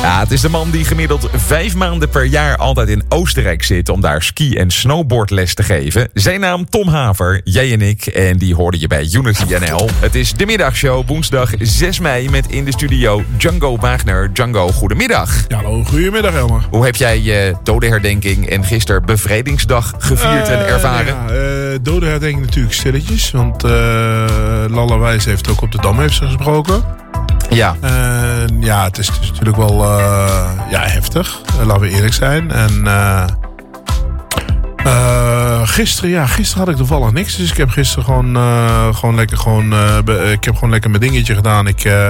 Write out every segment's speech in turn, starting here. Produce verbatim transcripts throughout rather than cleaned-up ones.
Ja, het is de man die gemiddeld vijf maanden per jaar altijd in Oostenrijk zit om daar ski- en snowboardles te geven. Zijn naam Tom Haver, jij en ik, en die hoorde je bij Unity N L. Het is de middagshow, woensdag zes mei, met in de studio Django Wagner. Django, goedemiddag. Ja, hallo, goedemiddag Elmer. Hoe heb jij je dodenherdenking en gisteren bevrijdingsdag gevierd uh, en ervaren? Ja, uh, dodenherdenking natuurlijk stilletjes, want uh, Lalla Wijs heeft ook op de Dam heeft ze gesproken. Ja. Uh, ja, het is, het is natuurlijk wel uh, ja, heftig. Uh, laten we eerlijk zijn. En uh, uh, gisteren, ja, gisteren had ik toevallig niks. Dus ik heb gisteren gewoon, uh, gewoon lekker, gewoon, uh, be, ik heb gewoon lekker mijn dingetje gedaan. Ik, uh,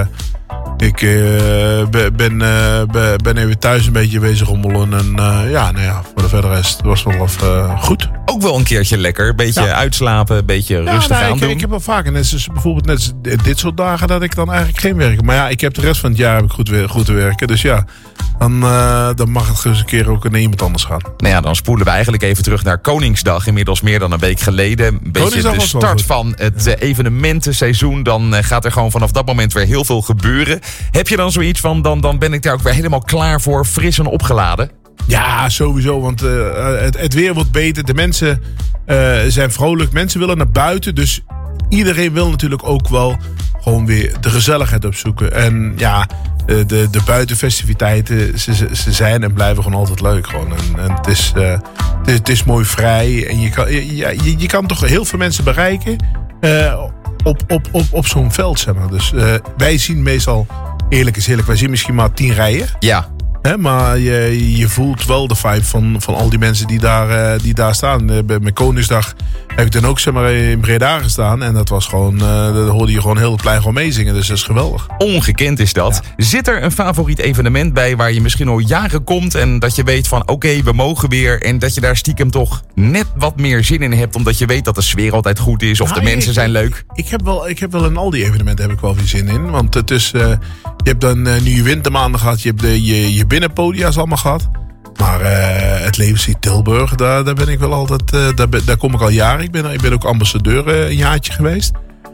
ik uh, ben, uh, ben even thuis een beetje bezig rommelen. En uh, ja, nou ja, voor de verder rest was wel uh, goed. Ook wel een keertje lekker. Een beetje ja. uitslapen, een beetje ja, rustig nou, aan ik, doen. Ik heb wel vaker, net zoals bijvoorbeeld net dit soort dagen, dat ik dan eigenlijk geen werk. Maar ja, ik heb de rest van het jaar heb ik goed, goed te werken. Dus ja, dan, uh, dan mag het eens een keer ook naar iemand anders gaan. Nou ja, dan spoelen we eigenlijk even terug naar Koningsdag. Inmiddels meer dan een week geleden. Een beetje de start van het ja. evenementenseizoen. Dan uh, gaat er gewoon vanaf dat moment weer heel veel gebeuren. Heb je dan zoiets van, dan, dan ben ik daar ook weer helemaal klaar voor, fris en opgeladen? Ja, sowieso, want uh, het, het weer wordt beter. De mensen uh, zijn vrolijk. Mensen willen naar buiten. Dus iedereen wil natuurlijk ook wel gewoon weer de gezelligheid opzoeken. En ja, de, de, de buitenfestiviteiten, ze, ze zijn en blijven gewoon altijd leuk. Gewoon. En, en het, is, uh, het, is, het is mooi vrij. En je kan, je, je, je kan toch heel veel mensen bereiken uh, op, op, op, op zo'n veld, zeg maar. Dus uh, wij zien meestal, eerlijk is eerlijk, wij zien misschien maar tien rijen. Ja. He, maar je, je voelt wel de vibe van, van al die mensen die daar, uh, die daar staan. Uh, bij mijn Koningsdag heb ik dan ook zeg maar, in Breda gestaan. En dat was gewoon, uh, dat hoorde je gewoon heel het plein gewoon meezingen. Dus dat is geweldig. Ongekend is dat. Ja. Zit er een favoriet evenement bij waar je misschien al jaren komt en dat je weet van oké, okay, we mogen weer. En dat je daar stiekem toch net wat meer zin in hebt, omdat je weet dat de sfeer altijd goed is of nou, de mensen ik, zijn leuk? Ik heb wel, ik heb wel in al die evenementen heb ik wel veel zin in. Want het is, uh, je hebt dan uh, nu je wintermaanden gehad, je hebt de, je, je binnenpodia's allemaal gehad. Maar uh, het Levenslied Tilburg, daar, daar ben ik wel altijd, uh, daar, daar kom ik al jaren. Ik ben, ik ben ook ambassadeur uh, een jaartje geweest.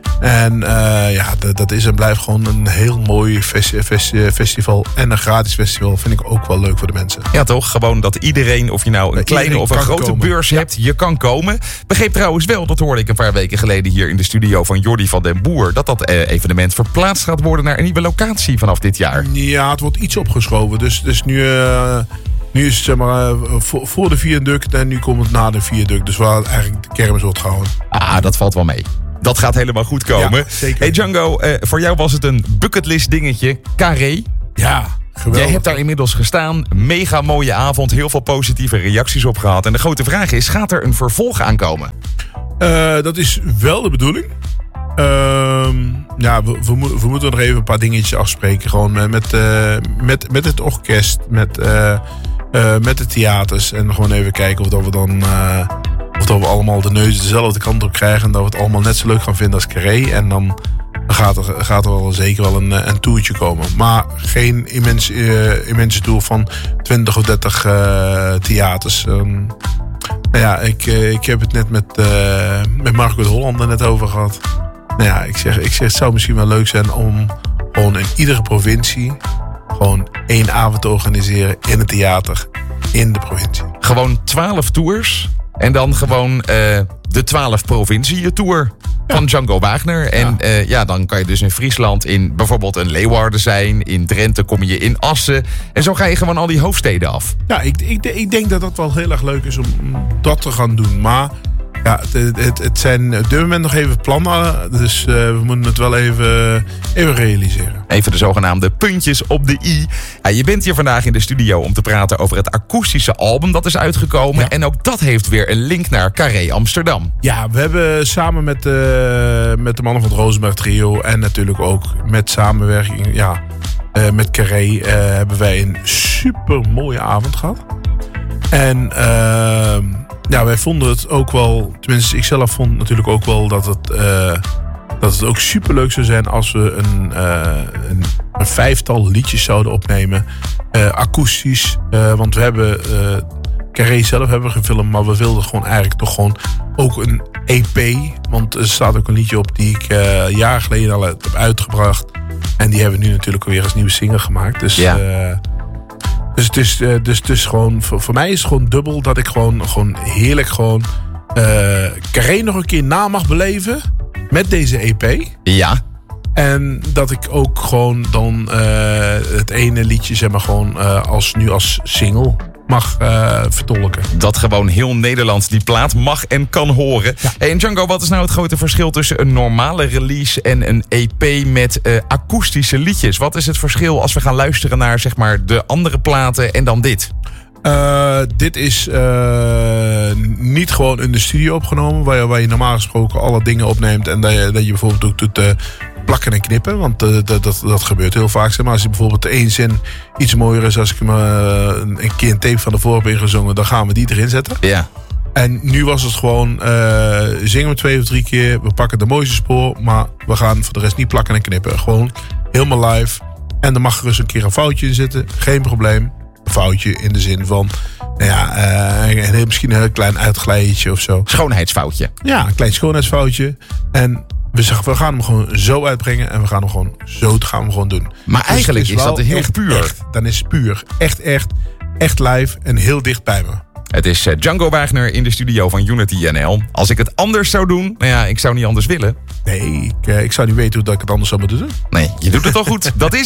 En uh, ja, dat, dat is en blijft gewoon een heel mooi festi- festi- festival. En een gratis festival vind ik ook wel leuk voor de mensen. Ja toch, gewoon dat iedereen, of je nou een ja, kleine of een grote komen. beurs hebt, ja. je kan komen. Begreep trouwens wel, dat hoorde ik een paar weken geleden hier in de studio van Jordi van den Boer, dat dat uh, evenement verplaatst gaat worden naar een nieuwe locatie vanaf dit jaar. Ja, het wordt iets opgeschoven. Dus, dus nu... Uh, Nu is het zeg maar voor, voor de viaduct en nu komt het na de viaduct. Dus waar eigenlijk de kermis wordt gehouden. Ah, dat valt wel mee. Dat gaat helemaal goed komen. Ja, zeker. Hey Django, uh, voor jou was het een bucketlist dingetje. Carré. Ja, geweldig. Jij hebt daar inmiddels gestaan. Mega mooie avond. Heel veel positieve reacties op gehad. En de grote vraag is, gaat er een vervolg aankomen? Uh, dat is wel de bedoeling. Uh, ja, we, we, we moeten nog even een paar dingetjes afspreken. Gewoon met, uh, met, met het orkest, met, uh, uh, met de theaters. En gewoon even kijken of dat we dan uh, of dat we allemaal de neus dezelfde kant op krijgen. En dat we het allemaal net zo leuk gaan vinden als Carré. En dan gaat er, gaat er wel zeker wel een, een toertje komen. Maar geen immense, uh, immense tour van twintig of dertig uh, theaters. Um, nou ja, ik, uh, ik heb het net met, uh, met Marco de Hollander net over gehad. Nou ja, ik zeg, ik zeg, het zou misschien wel leuk zijn om gewoon in iedere provincie gewoon één avond te organiseren in het theater in de provincie. Gewoon twaalf tours en dan gewoon uh, de twaalf provinciën tour ja. van Django Wagner. En ja. Uh, ja, dan kan je dus in Friesland in bijvoorbeeld een Leeuwarden zijn. In Drenthe kom je in Assen. En zo ga je gewoon al die hoofdsteden af. Ja, ik, ik, ik denk dat dat wel heel erg leuk is om dat te gaan doen. Maar ja, het, het, het zijn op dit moment nog even plannen. Dus uh, we moeten het wel even, even realiseren. Even de zogenaamde puntjes op de i. Ja, je bent hier vandaag in de studio om te praten over het akoestische album dat is uitgekomen. Ja. En ook dat heeft weer een link naar Carré Amsterdam. Ja, we hebben samen met, uh, met de mannen van het Rosenberg Trio en natuurlijk ook met samenwerking ja, uh, met Carré uh, hebben wij een super mooie avond gehad. En uh, ja, wij vonden het ook wel, tenminste ik zelf vond natuurlijk ook wel dat het, uh, dat het ook superleuk zou zijn als we een, uh, een, een vijftal liedjes zouden opnemen. Uh, akoestisch, uh, want we hebben uh, Carré zelf hebben we gefilmd, maar we wilden gewoon eigenlijk toch gewoon ook een E P. Want er staat ook een liedje op die ik uh, jaren geleden al heb uitgebracht. En die hebben we nu natuurlijk weer als nieuwe single gemaakt. Dus ja. uh, Dus het is, uh, dus, dus gewoon, voor, voor mij is het gewoon dubbel dat ik gewoon, gewoon heerlijk gewoon uh, Carré nog een keer na mag beleven met deze E P. Ja. En dat ik ook gewoon dan uh, het ene liedje zeg maar gewoon uh, als, nu als single mag uh, vertolken. Dat gewoon heel Nederland die plaat mag en kan horen. Ja. Hey, en Django, wat is nou het grote verschil tussen een normale release en een E P met uh, akoestische liedjes? Wat is het verschil als we gaan luisteren naar zeg maar de andere platen en dan dit? Uh, dit is uh, niet gewoon in de studio opgenomen, waar je, waar je normaal gesproken alle dingen opneemt en dat je, dat je bijvoorbeeld ook doet uh, plakken en knippen, want uh, dat, dat, dat gebeurt heel vaak. Zeg maar als je bijvoorbeeld de één zin iets mooier is, als ik hem uh, een keer een tape van de heb ingezongen, dan gaan we die erin zetten. Ja. En nu was het gewoon, uh, zingen we twee of drie keer, we pakken de mooiste spoor, maar we gaan voor de rest niet plakken en knippen. Gewoon helemaal live. En er mag er eens een keer een foutje in zitten, geen probleem. Een foutje in de zin van, nou ja, uh, een, misschien een heel klein uitglijdje of zo. Schoonheidsfoutje. Ja, een klein schoonheidsfoutje. En we, zeggen, we gaan hem gewoon zo uitbrengen en we gaan hem gewoon zo gaan we hem gewoon doen. Maar Dus eigenlijk het is, dat heel echt, puur. Echt, dan is het puur. Echt, echt, echt live en heel dicht bij me. Het is uh, Django Wagner in de studio van Unity N L. Als ik het anders zou doen, nou ja, ik zou niet anders willen. Nee, ik, uh, ik zou niet weten hoe dat ik het anders zou moeten doen. Nee, je doet het al goed. Dat is